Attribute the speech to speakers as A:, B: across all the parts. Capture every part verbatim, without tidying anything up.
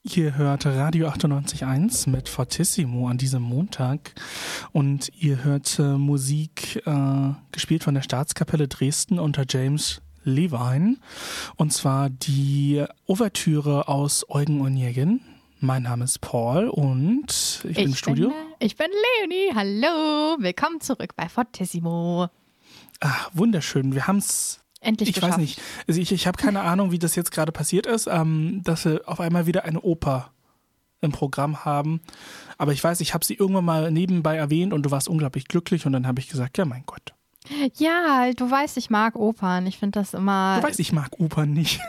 A: Ihr hört Radio achtundneunzig Komma eins mit Fortissimo an diesem Montag und ihr hört äh, Musik äh, gespielt von der Staatskapelle Dresden unter James Levine und zwar die Ouvertüre aus Eugen Onegin. Mein Name ist Paul und ich, ich bin im Studio.
B: Bin, ich bin Leonie, hallo, willkommen zurück bei Fortissimo.
A: Ach, wunderschön, wir haben es
B: endlich
A: ich
B: geschafft.
A: weiß nicht, also ich, ich habe keine Ahnung, wie das jetzt gerade passiert ist, ähm, dass wir auf einmal wieder eine Oper im Programm haben. Aber ich weiß, ich habe sie irgendwann mal nebenbei erwähnt und du warst unglaublich glücklich und dann habe ich gesagt, ja mein Gott.
B: Ja, du weißt, ich mag Opern. Ich finde das immer...
A: Du weißt, ich mag Opern nicht.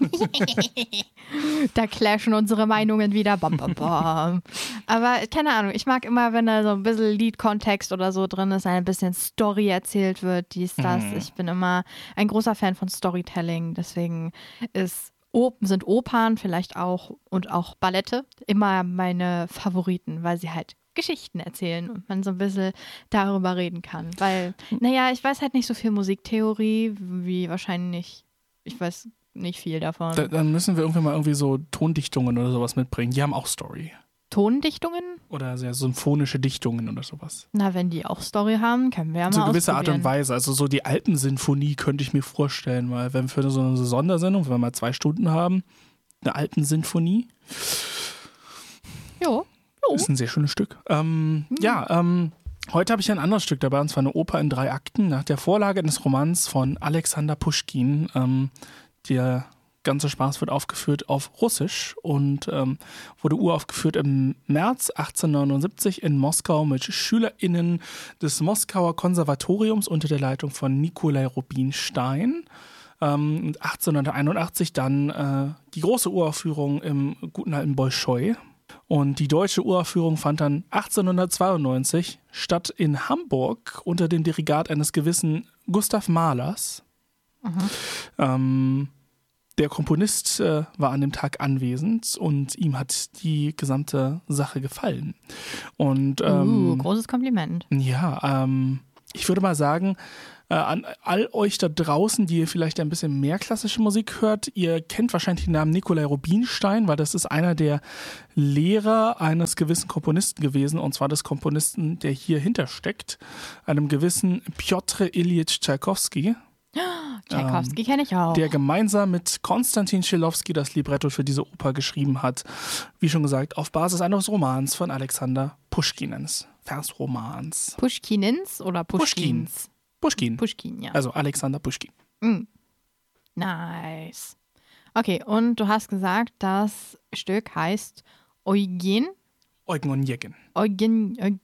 B: Da clashen unsere Meinungen wieder. Bam, bam, bam. Aber keine Ahnung, ich mag immer, wenn da so ein bisschen Liedkontext oder so drin ist, ein bisschen Story erzählt wird, dies, das.
A: Mhm.
B: Ich bin immer ein großer Fan von Storytelling. Deswegen ist, sind Opern vielleicht auch und auch Ballette immer meine Favoriten, weil sie halt Geschichten erzählen und man so ein bisschen darüber reden kann. Weil, naja, ich weiß halt nicht so viel Musiktheorie, wie wahrscheinlich, ich weiß nicht viel davon.
A: Da, dann müssen wir irgendwie mal irgendwie so Tondichtungen oder sowas mitbringen. Die haben auch Story.
B: Tondichtungen?
A: Oder sehr symphonische Dichtungen oder sowas.
B: Na, wenn die auch Story haben, können wir ja mal
A: So eine gewisse Art
B: ausprobieren.
A: und Weise. Also so die Alpensinfonie könnte ich mir vorstellen, weil wenn wir für so eine Sondersendung, wenn wir mal zwei Stunden haben, eine Alpensinfonie.
B: Jo.
A: Ist ein sehr schönes Stück. Ähm, mhm. Ja, ähm, heute habe ich ein anderes Stück dabei, und zwar eine Oper in drei Akten nach der Vorlage eines Romans von Alexander Puschkin. Ähm, der ganze Spaß wird aufgeführt auf Russisch und ähm, wurde uraufgeführt im März achtzehnhundertneunundsiebzig in Moskau mit SchülerInnen des Moskauer Konservatoriums unter der Leitung von Nikolai Rubinstein. Ähm, und achtzehnhunderteinundachtzig dann äh, die große Uraufführung im guten alten Bolschoi. Und die deutsche Uraufführung fand dann achtzehnhundertzweiundneunzig statt in Hamburg unter dem Dirigat eines gewissen Gustav Mahlers. Mhm. Ähm, der Komponist äh, war an dem Tag anwesend und ihm hat die gesamte Sache gefallen. Und, ähm,
B: uh, großes Kompliment.
A: Ja, ähm, ich würde mal sagen, äh, an all euch da draußen, die ihr vielleicht ein bisschen mehr klassische Musik hört, ihr kennt wahrscheinlich den Namen Nikolai Rubinstein, weil das ist einer der Lehrer eines gewissen Komponisten gewesen, und zwar des Komponisten, der hier hintersteckt, einem gewissen Pjotr Iljitsch Tschaikowski.
B: Tschaikowski ähm, kenne ich auch.
A: Der gemeinsam mit Konstantin Chilowski das Libretto für diese Oper geschrieben hat. Wie schon gesagt, auf Basis eines Romans von Alexander Puschkins. Versromans.
B: Puschkinins oder Puschkins?
A: Puschkin.
B: Puschkin, ja.
A: Also Alexander Puschkin.
B: Mm. Nice. Okay, und du hast gesagt, das Stück heißt Eugen.
A: Eugen Onegin.
B: Eugen. Eugen.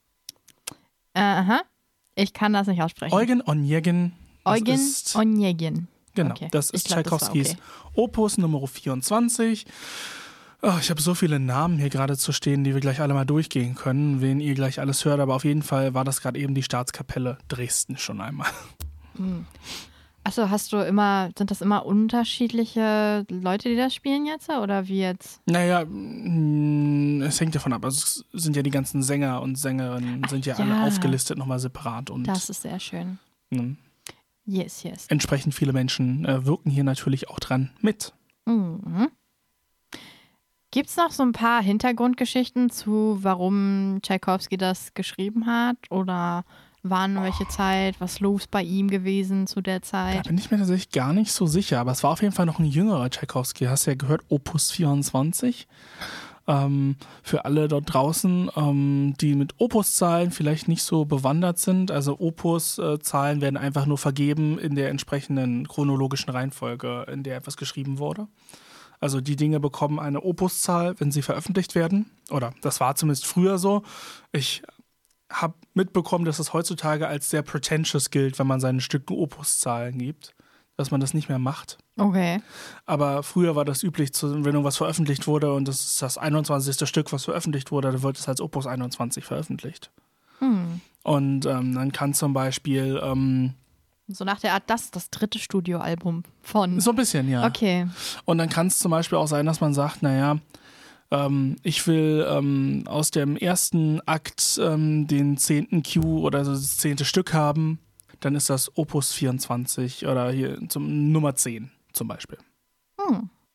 B: Aha. Ich kann das nicht aussprechen.
A: Eugen Onegin.
B: Eugen Onegin.
A: Genau,
B: okay.
A: das ist
B: glaub,
A: Tschaikowskis
B: okay.
A: Opus Nummer vierundzwanzig. Oh, ich habe so viele Namen hier gerade zu stehen, die wir gleich alle mal durchgehen können, wen ihr gleich alles hört, aber auf jeden Fall war das gerade eben die Staatskapelle Dresden schon einmal.
B: Hm. Achso, hast du immer, sind das immer unterschiedliche Leute, die das spielen jetzt, oder wie jetzt?
A: Naja, es hängt davon ab. Also es sind ja die ganzen Sänger und Sängerinnen, sind ja,
B: ja
A: alle aufgelistet nochmal separat. Und,
B: das ist sehr schön.
A: Mh.
B: Yes, yes.
A: Entsprechend viele Menschen äh, wirken hier natürlich auch dran mit.
B: Mhm. Gibt es noch so ein paar Hintergrundgeschichten zu, warum Tschaikowski das geschrieben hat? Oder wann, welche oh. Zeit, was los bei ihm gewesen zu der Zeit?
A: Da bin ich mir tatsächlich gar nicht so sicher, aber es war auf jeden Fall noch ein jüngerer Tschaikowski. Hast du ja gehört, Opus vierundzwanzig. Ähm, für alle dort draußen, ähm, die mit Opus-Zahlen vielleicht nicht so bewandert sind. Also Opus-Zahlen werden einfach nur vergeben in der entsprechenden chronologischen Reihenfolge, in der etwas geschrieben wurde. Also die Dinge bekommen eine Opuszahl, wenn sie veröffentlicht werden. Oder das war zumindest früher so. Ich habe mitbekommen, dass es heutzutage als sehr pretentious gilt, wenn man seinen Stücken Opuszahlen gibt. Dass man das nicht mehr macht.
B: Okay.
A: Aber früher war das üblich, wenn irgendwas veröffentlicht wurde und das ist das einundzwanzigste Stück, was veröffentlicht wurde, dann wird es als Opus einundzwanzig veröffentlicht.
B: Hm.
A: Und ähm, dann kann zum Beispiel ähm,
B: so nach der Art, das ist das dritte Studioalbum von...
A: So ein bisschen, ja.
B: Okay.
A: Und dann kann es zum Beispiel auch sein, dass man sagt, naja, ähm, ich will ähm, aus dem ersten Akt ähm, den zehnten Cue oder das zehnte Stück haben. Dann ist das Opus vierundzwanzig oder hier zum Nummer zehn zum Beispiel.
B: Hm.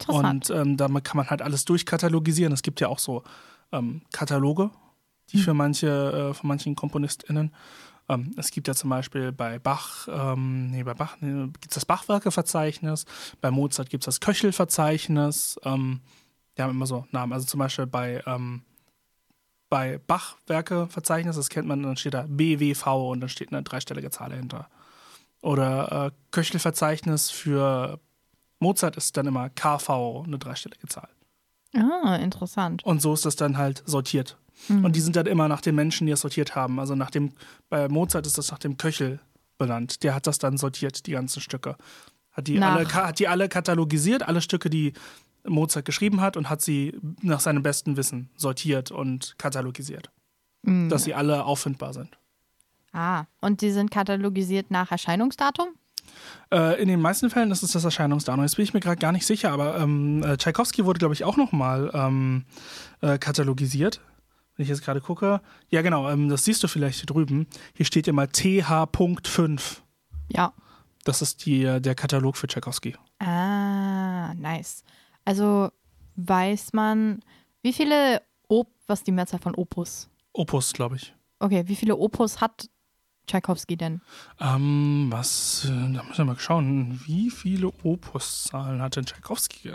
B: interessant.
A: Und ähm, damit kann man halt alles durchkatalogisieren. Es gibt ja auch so ähm, Kataloge, die für manche, äh, von manchen KomponistInnen. Ähm, es gibt ja zum Beispiel bei Bach, ähm, nee, bei Bach nee, gibt es das Bachwerke-Verzeichnis, bei Mozart gibt es das Köchel-Verzeichnis. Ähm, die haben immer so Namen. Also zum Beispiel bei, ähm, bei Bach-Werke-Verzeichnis, das kennt man, dann steht da B W V und dann steht eine dreistellige Zahl dahinter. Oder äh, Köchel-Verzeichnis für Mozart ist dann immer K V, eine dreistellige Zahl.
B: Ah, interessant.
A: Und so ist das dann halt sortiert.
B: Mhm.
A: Und die sind dann immer nach den Menschen, die es sortiert haben. Also nach dem, bei Mozart ist das nach dem Köchel benannt. Der hat das dann sortiert, die ganzen Stücke. Hat die, alle, hat die alle katalogisiert, alle Stücke, die Mozart geschrieben hat, und hat sie nach seinem besten Wissen sortiert und katalogisiert. Mhm. Dass sie alle auffindbar sind.
B: Ah, und die sind katalogisiert nach Erscheinungsdatum?
A: Äh, in den meisten Fällen ist es das Erscheinungsdatum. Jetzt bin ich mir gerade gar nicht sicher, aber ähm, äh, Tschaikowski wurde, glaube ich, auch nochmal ähm, äh, katalogisiert. Wenn ich jetzt gerade gucke. Ja, genau, ähm, das siehst du vielleicht hier drüben. Hier steht immer T H fünf.
B: Ja.
A: Das ist die, der Katalog für Tschaikowski.
B: Ah, nice. Also weiß man, wie viele, Op was ist die Mehrzahl von Opus?
A: Opus, glaube ich.
B: Okay, wie viele Opus hat Tschaikowski denn?
A: Ähm, was, äh, da müssen wir mal schauen, wie viele Opuszahlen hat denn Tschaikowski?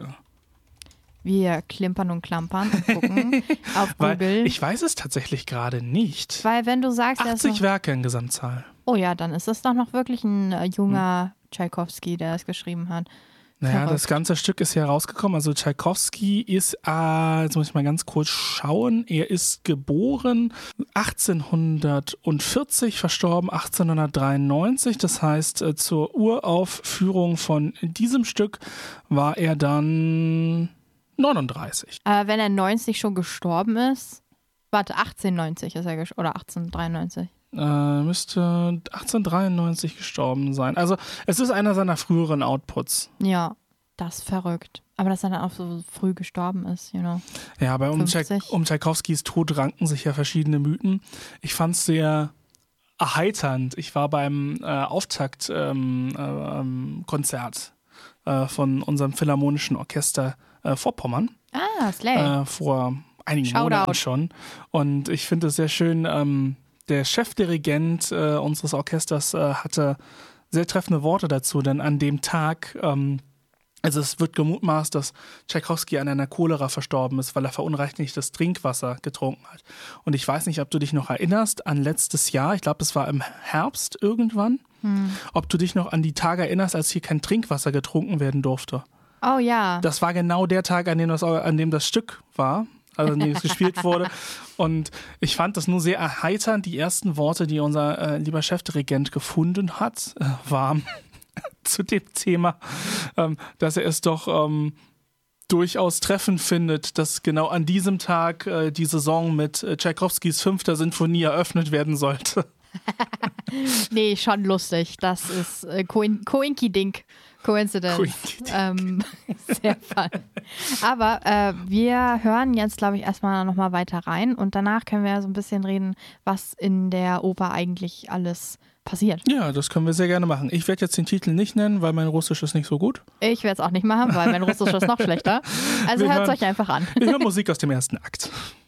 B: Wir klimpern und klampern und gucken auf Google.
A: Weil ich weiß es tatsächlich gerade nicht.
B: Weil wenn du sagst,
A: achtzig
B: noch,
A: Werke in Gesamtzahl.
B: Oh ja, dann ist das doch noch wirklich ein äh, junger hm. Tschaikowski, der es geschrieben hat.
A: Naja,
B: Verrückt.
A: Das ganze Stück ist ja rausgekommen. Also Tschaikowski ist, äh, jetzt muss ich mal ganz kurz schauen, er ist geboren achtzehnhundertvierzig, verstorben achtzehnhundertdreiundneunzig. Das heißt, äh, zur Uraufführung von diesem Stück war er dann neununddreißig.
B: Aber wenn er neunzig schon gestorben ist, warte, achtzehnhundertneunzig ist er gestorben, oder achtzehnhundertdreiundneunzig?
A: Äh, müsste achtzehnhundertdreiundneunzig gestorben sein. Also es ist einer seiner früheren Outputs.
B: Ja, das ist verrückt. Aber dass er dann auch so früh gestorben ist, you know.
A: Ja, aber um, Tschaik- um Tschaikowskis Tod ranken sich ja verschiedene Mythen. Ich fand es sehr erheiternd. Ich war beim äh, Auftakt-Konzert ähm, äh, äh, von unserem Philharmonischen Orchester äh, Vorpommern.
B: Ah, Slay.
A: Äh, vor einigen
B: Shoutout.
A: Monaten schon. Und ich finde es sehr schön, ähm, der Chefdirigent äh, unseres Orchesters äh, hatte sehr treffende Worte dazu, denn an dem Tag, ähm, also es wird gemutmaßt, dass Tschaikowski an einer Cholera verstorben ist, weil er verunreinigtes Trinkwasser getrunken hat. Und ich weiß nicht, ob du dich noch erinnerst an letztes Jahr, ich glaube, es war im Herbst irgendwann, hm. ob du dich noch an die Tage erinnerst, als hier kein Trinkwasser getrunken werden durfte.
B: Oh ja.
A: Das war genau der Tag, an dem das, an dem das Stück war. Also an dem es gespielt wurde. Und ich fand das nur sehr erheiternd. Die ersten Worte, die unser äh, lieber Chefdirigent gefunden hat, äh, waren zu dem Thema, ähm, dass er es doch ähm, durchaus treffend findet, dass genau an diesem Tag äh, die Saison mit äh, Tschaikowskis fünfter Sinfonie eröffnet werden sollte.
B: Nee, schon lustig. Das ist äh, Koinki-Dink. Coincidence. Ähm, sehr fun. Aber äh, wir hören jetzt, glaube ich, erstmal nochmal weiter rein und danach können wir so ein bisschen reden, was in der Oper eigentlich alles passiert.
A: Ja, das können wir sehr gerne machen. Ich werde jetzt den Titel nicht nennen, weil mein Russisch ist nicht so gut.
B: Ich werde es auch nicht machen, weil mein Russisch ist noch schlechter. Also hört es euch einfach an.
A: Wir hören Musik aus dem ersten Akt.